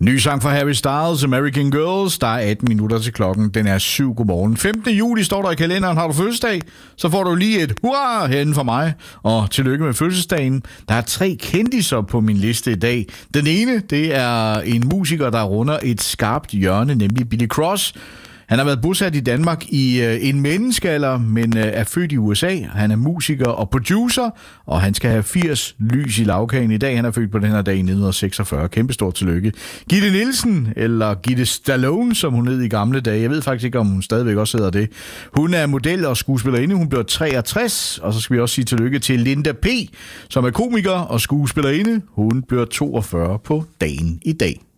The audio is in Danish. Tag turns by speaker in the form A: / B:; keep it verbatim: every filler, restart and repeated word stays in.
A: Ny sang fra Harry Styles, American Girls. Der er atten minutter til klokken. Den er syv. Godmorgen. femte juli står der i kalenderen. Har du fødselsdag, så får du lige et hurra herinde fra mig. Og tillykke med fødselsdagen. Der er tre kendiser på min liste i dag. Den ene, det er en musiker, der runder et skarpt hjørne, nemlig Billy Cross. Han har været bosat i Danmark i øh, en menneskealder, men øh, er født i U S A. Han er musiker og producer, og han skal have firs lys i lagkagen i dag. Han er født på den her dag i nitten seksogfyrre. Kæmpestort tillykke. Gitte Nielsen, eller Gitte Stallone, som hun hed i gamle dage. Jeg ved faktisk ikke, om hun stadigvæk også hedder det. Hun er model og skuespillerinde. Hun bliver treogtres, og så skal vi også sige tillykke til Linda P., som er komiker og skuespillerinde. Hun bliver toogfyrre på dagen i dag.